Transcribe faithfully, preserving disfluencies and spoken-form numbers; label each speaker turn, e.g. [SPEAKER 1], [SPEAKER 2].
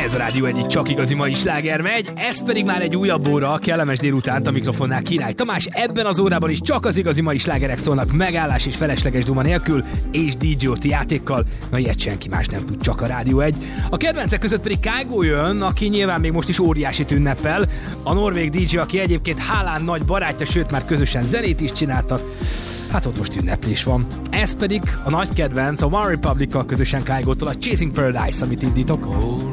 [SPEAKER 1] Ez a Rádió egyik csak igazi mai sláger megy, ez pedig már egy újabb óra, kellemes délutánt a mikrofonnál Király Tamás. Ebben az órában is csak az igazi mai slágerek szólnak megállás és felesleges duma nélkül, és dé jé o té játékkal, na ilyet senki más nem tud, csak a Rádió egy. A kedvencek között pedig Kygo jön, aki nyilván még most is óriásit ünnepel. A norvég dé jé, aki egyébként Hálán nagy barátja, sőt már közösen zenét is csináltak. Hát ott most ünneplés van. Ez pedig a nagy kedvenc, a One Republic-kal közösen Kygo-tól a Chasing Paradise, amit indítok.